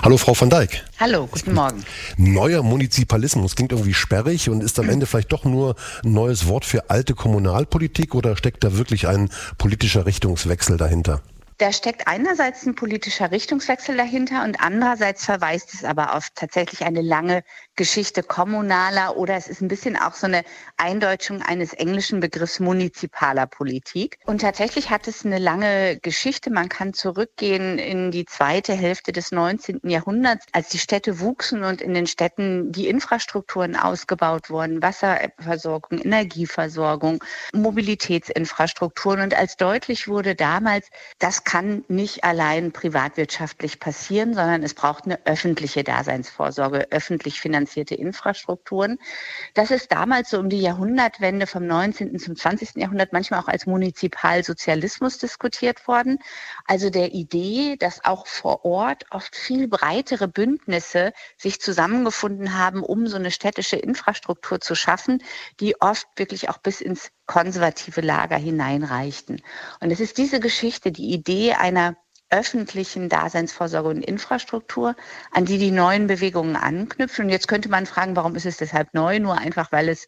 Hallo Frau van Dijk. Hallo, guten Morgen. Neuer Munizipalismus klingt irgendwie sperrig und ist am Ende vielleicht doch nur ein neues Wort für alte Kommunalpolitik oder steckt da wirklich ein politischer Richtungswechsel dahinter? Da steckt einerseits ein politischer Richtungswechsel dahinter und andererseits verweist es aber auf tatsächlich eine lange Geschichte kommunaler oder es ist ein bisschen auch so eine Eindeutschung eines englischen Begriffs municipaler Politik. Und tatsächlich hat es eine lange Geschichte. Man kann zurückgehen in die zweite Hälfte des 19. Jahrhunderts, als die Städte wuchsen und in den Städten die Infrastrukturen ausgebaut wurden, Wasserversorgung, Energieversorgung, Mobilitätsinfrastrukturen. Und als deutlich wurde damals, das kann nicht allein privatwirtschaftlich passieren, sondern es braucht eine öffentliche Daseinsvorsorge, öffentlich finanzierte Infrastrukturen. Das ist damals so um die Jahrhundertwende vom 19. zum 20. Jahrhundert manchmal auch als Munizipalsozialismus diskutiert worden. Also der Idee, dass auch vor Ort oft viel breitere Bündnisse sich zusammengefunden haben, um so eine städtische Infrastruktur zu schaffen, die oft wirklich auch bis ins konservative Lager hineinreichten. Und es ist diese Geschichte, die Idee einer öffentlichen Daseinsvorsorge und Infrastruktur, an die neuen Bewegungen anknüpfen. Und jetzt könnte man fragen, warum ist es deshalb neu? Nur einfach, weil es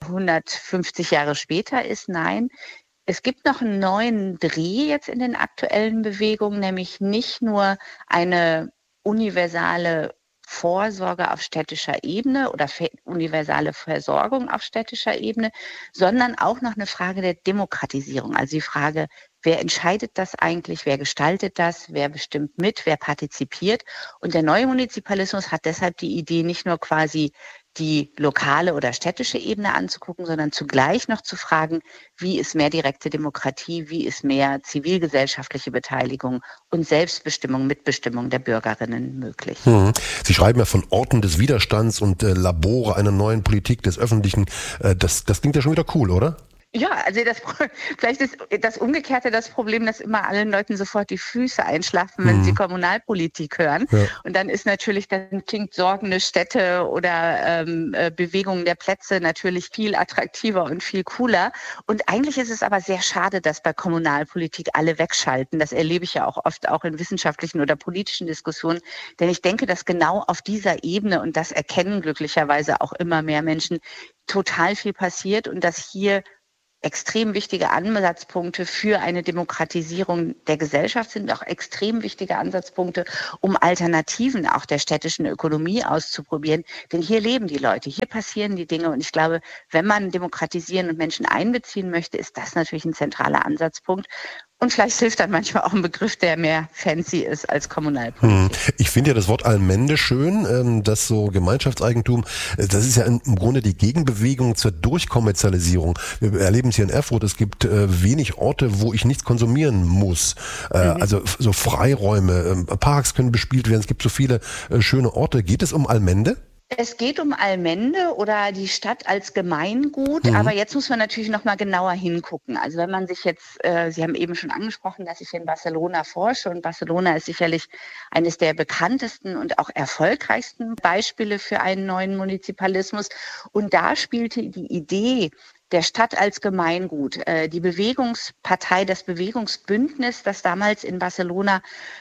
150 Jahre später ist? Nein. Es gibt noch einen neuen Dreh jetzt in den aktuellen Bewegungen, nämlich nicht nur eine universale Vorsorge auf städtischer Ebene oder universale Versorgung auf städtischer Ebene, sondern auch noch eine Frage der Demokratisierung. Also die Frage, wer entscheidet das eigentlich, wer gestaltet das, wer bestimmt mit, wer partizipiert. Und der neue Munizipalismus hat deshalb die Idee, nicht nur quasi die lokale oder städtische Ebene anzugucken, sondern zugleich noch zu fragen, wie ist mehr direkte Demokratie, wie ist mehr zivilgesellschaftliche Beteiligung und Selbstbestimmung, Mitbestimmung der Bürgerinnen möglich. Sie schreiben ja von Orten des Widerstands und Labore einer neuen Politik des Öffentlichen. Das klingt ja schon wieder cool, oder? Ja, also vielleicht ist das Umgekehrte das Problem, dass immer allen Leuten sofort die Füße einschlafen, wenn sie Kommunalpolitik hören. Ja. Und dann klingt sorgende Städte oder Bewegungen der Plätze natürlich viel attraktiver und viel cooler. Und eigentlich ist es aber sehr schade, dass bei Kommunalpolitik alle wegschalten. Das erlebe ich ja auch oft auch in wissenschaftlichen oder politischen Diskussionen. Denn ich denke, dass genau auf dieser Ebene, und das erkennen glücklicherweise auch immer mehr Menschen, total viel passiert und dass hier extrem wichtige Ansatzpunkte für eine Demokratisierung der Gesellschaft sind, auch extrem wichtige Ansatzpunkte, um Alternativen auch der städtischen Ökonomie auszuprobieren. Denn hier leben die Leute, hier passieren die Dinge. Und ich glaube, wenn man demokratisieren und Menschen einbeziehen möchte, ist das natürlich ein zentraler Ansatzpunkt. Und vielleicht hilft dann manchmal auch ein Begriff, der mehr fancy ist als Kommunalpolitik. Ich finde ja das Wort Allmende schön, das so Gemeinschaftseigentum, das ist ja im Grunde die Gegenbewegung zur Durchkommerzialisierung. Wir erleben es hier in Erfurt, es gibt wenig Orte, wo ich nichts konsumieren muss. Also so Freiräume, Parks können bespielt werden, es gibt so viele schöne Orte. Geht es um Allmende? Es geht um Allmende oder die Stadt als Gemeingut, aber jetzt muss man natürlich noch mal genauer hingucken. Also wenn man sich jetzt, Sie haben eben schon angesprochen, dass ich in Barcelona forsche und Barcelona ist sicherlich eines der bekanntesten und auch erfolgreichsten Beispiele für einen neuen Munizipalismus. Und da spielte die Idee der Stadt als Gemeingut, die Bewegungspartei, das Bewegungsbündnis, das damals in Barcelona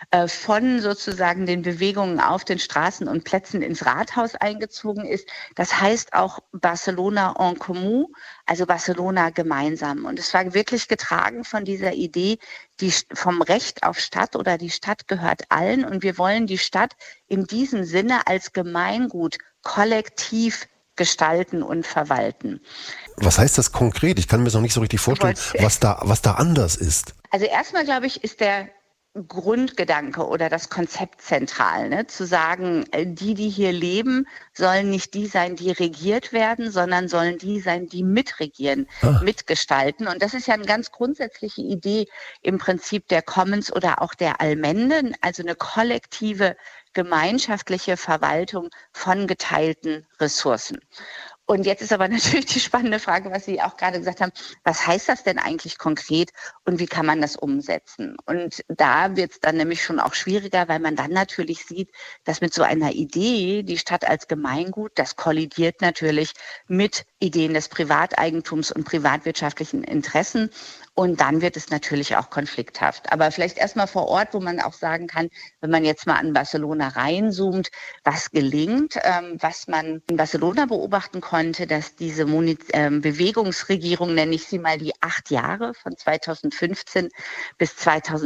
von sozusagen den Bewegungen auf den Straßen und Plätzen ins Rathaus eingezogen ist. Das heißt auch Barcelona en Comú, also Barcelona gemeinsam. Und es war wirklich getragen von dieser Idee, vom Recht auf Stadt oder die Stadt gehört allen. Und wir wollen die Stadt in diesem Sinne als Gemeingut kollektiv gestalten und verwalten. Was heißt das konkret? Ich kann mir das noch nicht so richtig vorstellen, was da anders ist. Also erstmal, glaube ich, ist der Grundgedanke oder das Konzept zentral, ne? Zu sagen, die hier leben, sollen nicht die sein, die regiert werden, sondern sollen die sein, die mitregieren, mitgestalten. Und das ist ja eine ganz grundsätzliche Idee im Prinzip der Commons oder auch der Allmende, also eine kollektive gemeinschaftliche Verwaltung von geteilten Ressourcen. Und jetzt ist aber natürlich die spannende Frage, was Sie auch gerade gesagt haben, was heißt das denn eigentlich konkret und wie kann man das umsetzen? Und da wird es dann nämlich schon auch schwieriger, weil man dann natürlich sieht, dass mit so einer Idee, die Stadt als Gemeingut, das kollidiert natürlich mit Ideen des Privateigentums und privatwirtschaftlichen Interessen. Und dann wird es natürlich auch konflikthaft. Aber vielleicht erstmal vor Ort, wo man auch sagen kann, wenn man jetzt mal an Barcelona reinzoomt, was gelingt, was man in Barcelona beobachten konnte, dass diese Bewegungsregierung, nenne ich sie mal, die 8 Jahre von 2015 bis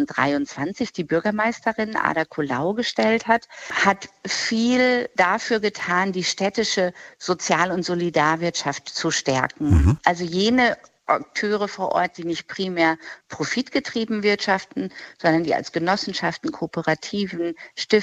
2023 die Bürgermeisterin Ada Colau gestellt hat viel dafür getan, die städtische Sozial- und Solidarwirtschaft zu stärken. Also jene Akteure vor Ort, die nicht primär profitgetrieben wirtschaften, sondern die als Genossenschaften, Kooperativen,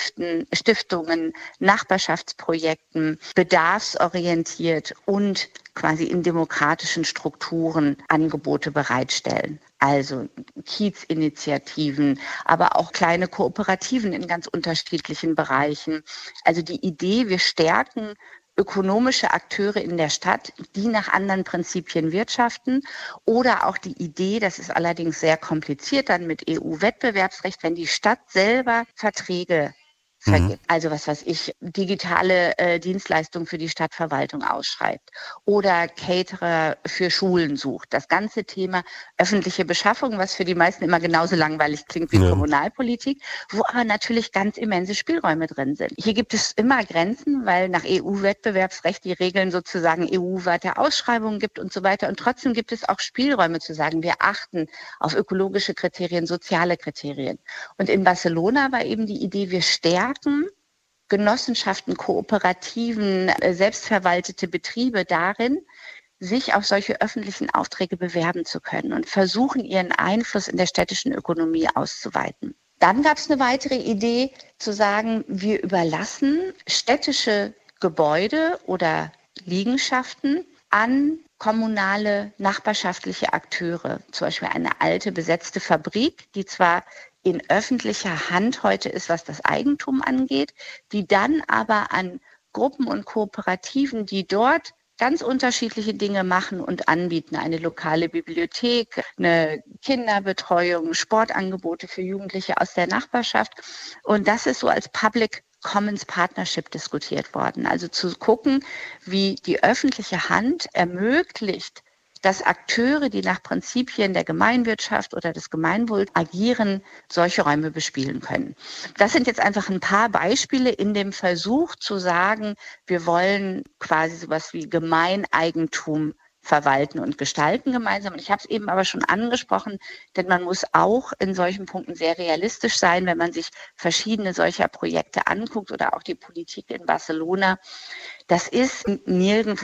Stiftungen, Nachbarschaftsprojekten, bedarfsorientiert und quasi in demokratischen Strukturen Angebote bereitstellen. Also Kiezinitiativen, aber auch kleine Kooperativen in ganz unterschiedlichen Bereichen. Also die Idee, wir stärken ökonomische Akteure in der Stadt, die nach anderen Prinzipien wirtschaften, oder auch die Idee, das ist allerdings sehr kompliziert dann mit EU-Wettbewerbsrecht, wenn die Stadt selber Verträge vergibt. Also was weiß ich, digitale Dienstleistungen für die Stadtverwaltung ausschreibt oder Caterer für Schulen sucht. Das ganze Thema öffentliche Beschaffung, was für die meisten immer genauso langweilig klingt wie Kommunalpolitik, wo aber natürlich ganz immense Spielräume drin sind. Hier gibt es immer Grenzen, weil nach EU-Wettbewerbsrecht die Regeln sozusagen EU-weite Ausschreibungen gibt und so weiter. Und trotzdem gibt es auch Spielräume zu sagen, wir achten auf ökologische Kriterien, soziale Kriterien. Und in Barcelona war eben die Idee, wir stärken Genossenschaften, Kooperativen, selbstverwaltete Betriebe darin, sich auf solche öffentlichen Aufträge bewerben zu können und versuchen, ihren Einfluss in der städtischen Ökonomie auszuweiten. Dann gab es eine weitere Idee, zu sagen, wir überlassen städtische Gebäude oder Liegenschaften an kommunale, nachbarschaftliche Akteure. Zum Beispiel eine alte, besetzte Fabrik, die zwar in öffentlicher Hand heute ist, was das Eigentum angeht, die dann aber an Gruppen und Kooperativen, die dort ganz unterschiedliche Dinge machen und anbieten. Eine lokale Bibliothek, eine Kinderbetreuung, Sportangebote für Jugendliche aus der Nachbarschaft. Und das ist so als Public Commons Partnership diskutiert worden. Also zu gucken, wie die öffentliche Hand ermöglicht, dass Akteure, die nach Prinzipien der Gemeinwirtschaft oder des Gemeinwohls agieren, solche Räume bespielen können. Das sind jetzt einfach ein paar Beispiele in dem Versuch zu sagen, wir wollen quasi sowas wie Gemeineigentum verwalten und gestalten gemeinsam. Und ich habe es eben aber schon angesprochen, denn man muss auch in solchen Punkten sehr realistisch sein, wenn man sich verschiedene solcher Projekte anguckt oder auch die Politik in Barcelona. Das ist nirgendwo